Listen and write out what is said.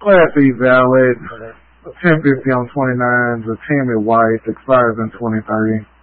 Class E valid. 1050 on 29s. A Tammy White expires in 23.